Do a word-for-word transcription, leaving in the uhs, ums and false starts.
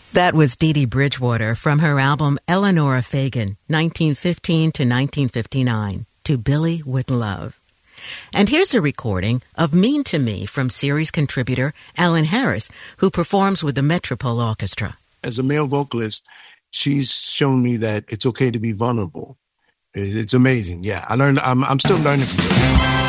That was Dee Dee Bridgewater from her album Eleanora Fagan, nineteen fifteen to nineteen fifty-nine, To Billy with Love. And here's a recording of Mean to Me from series contributor Alan Harris, who performs with the Metropole Orchestra. As a male vocalist, she's shown me that it's okay to be vulnerable. It's amazing. Yeah, I learned. I'm, I'm still learning from her.